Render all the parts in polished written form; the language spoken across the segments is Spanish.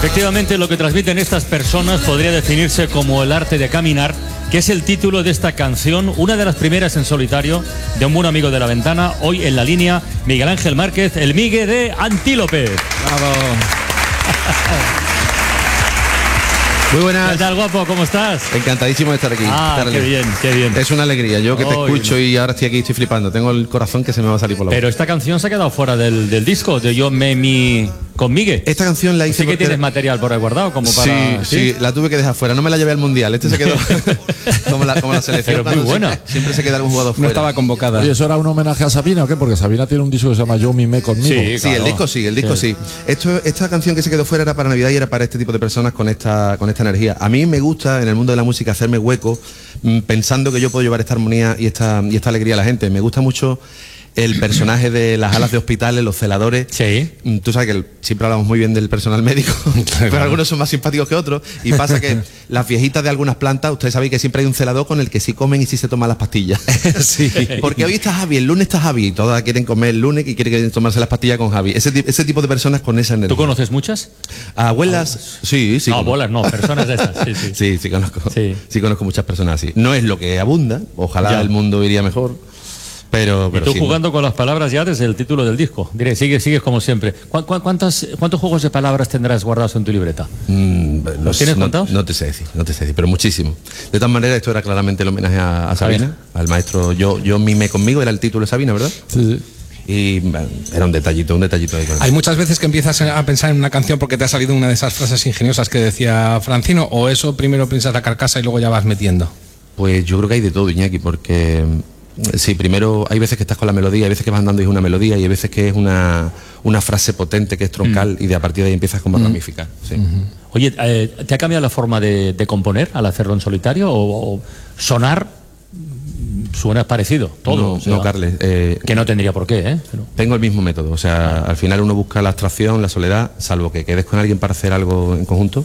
Efectivamente, lo que transmiten estas personas podría definirse como el arte de caminar, que es el título de esta canción, una de las primeras en solitario de un buen amigo de La Ventana. Hoy en la línea, Miguel Ángel Márquez, el Migue de Antílope. Bravo. Muy buenas. ¿Qué tal, guapo? ¿Cómo estás? Encantadísimo de estar aquí. Qué bien, qué bien. Es una alegría. Yo que te escucho y ahora estoy aquí, estoy flipando. Tengo el corazón que se me va a salir por la boca. Pero esta canción se ha quedado fuera del disco de Yo me mi con Migue. Esta canción la hice Sí que tienes material por ahí guardado como para... Sí, la tuve que dejar fuera. No me la llevé al Mundial. Este se quedó como la selección. Pero muy buena. Siempre se queda algún jugador fuera. No estaba convocada. Oye, ¿eso era un homenaje a Sabina o qué? Porque Sabina tiene un disco que se llama Yo mimé conmigo. Sí, Sí, claro. el disco sí. Esta canción que se quedó fuera era para Navidad y era para este tipo de personas con esta energía. A mí me gusta en el mundo de la música hacerme hueco pensando que yo puedo llevar esta armonía y esta alegría a la gente. Me gusta mucho el personaje de las alas de hospitales, los celadores. Sí. Tú sabes que siempre hablamos muy bien del personal médico, pero algunos son más simpáticos que otros. Y pasa que las viejitas de algunas plantas, ustedes saben que siempre hay un celador con el que sí comen y sí se toman las pastillas. Sí. Porque hoy está Javi, el lunes está Javi, y todas quieren comer el lunes y quieren tomarse las pastillas con Javi. Ese tipo de personas con esa energía. ¿Tú conoces muchas? Abuelas, sí. No, abuelas no, personas de estas. Sí, conozco. Sí. Sí, conozco muchas personas así. No es lo que abunda, ojalá Ya. el mundo iría mejor. Pero Y tú sí, jugando con las palabras ya desde el título del disco. Diré, sigues como siempre. ¿Cuántos juegos de palabras tendrás guardados en tu libreta? ¿Los tienes contados? No te sé decir, pero muchísimo. De todas maneras, esto era claramente el homenaje a Sabina, al maestro Yo mimé conmigo, era el título de Sabina, ¿verdad? Sí. Y bueno, era un detallito ahí. Hay muchas veces que empiezas a pensar en una canción porque te ha salido una de esas frases ingeniosas que decía Francino, o eso primero piensas la carcasa y luego ya vas metiendo. Pues yo creo que hay de todo, Iñaki, porque sí, primero hay veces que estás con la melodía, hay veces que vas andando y es una melodía, y hay veces que es una frase potente que es troncal y de a partir de ahí empiezas como a ramificar. Sí. Oye, ¿te ha cambiado la forma de componer al hacerlo en solitario? ¿O sonar suena parecido? Todo. No, o sea, no, Carles. que no tendría por qué, ¿eh? Pero... Tengo el mismo método, o sea, al final uno busca la abstracción, la soledad, salvo que quedes con alguien para hacer algo en conjunto.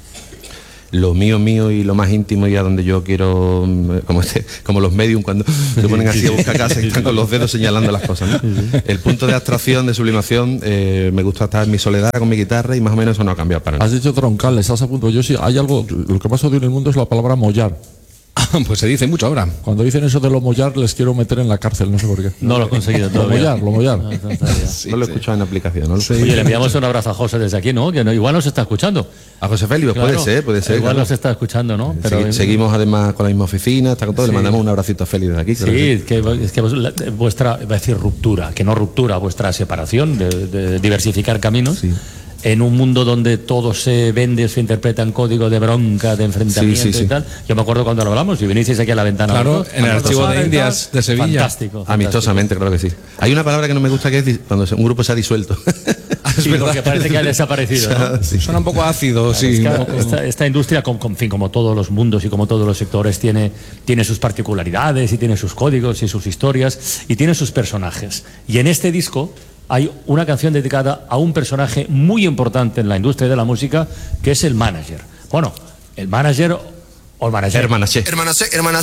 Lo mío y lo más íntimo y a donde yo quiero, como los medium cuando se ponen así a buscar casa y están con los dedos señalando las cosas, ¿no? El punto de abstracción, de sublimación, me gusta estar en mi soledad con mi guitarra y más o menos eso no ha cambiado para nada. Has dicho troncal, estás a punto. Yo sí, hay algo, lo que más odio en el mundo es la palabra mollar. Pues se dice mucho ahora. Cuando dicen eso de lo mollar, les quiero meter en la cárcel, no sé por qué. No lo he conseguido todavía. Lo mollar. No lo he escuchado en la aplicación, ¿no? Oye, le enviamos un abrazo a José desde aquí, ¿no? Que no, igual nos está escuchando. A José Félix, Claro, puede ser. Igual claro. nos está escuchando, ¿no? Pero Seguimos además con la misma oficina, está con todo, Sí. le mandamos un abracito a Félix desde aquí. Sí, es que vuestra, iba a decir ruptura, que no ruptura, vuestra separación, de diversificar caminos, Sí. en un mundo donde todo se vende, se interpreta en código de bronca, de enfrentamiento Sí. y tal. Yo me acuerdo cuando lo hablamos y vinisteis aquí a La Ventana. Claro, los dos, en el cuando archivo tocaba de y Indias tal. de Sevilla. Fantástico. Amistosamente, claro que sí. Hay una palabra que no me gusta que es cuando un grupo se ha disuelto. Sí, porque parece que ha desaparecido, ¿no? Sí. Suena un poco ácido, Es sí. que esta industria, como todos los mundos y como todos los sectores, tiene sus particularidades y tiene sus códigos y sus historias y tiene sus personajes. Y en este disco hay una canción dedicada a un personaje muy importante en la industria de la música, que es el manager. Bueno, el manager o el manager. Hermanaché. Hermana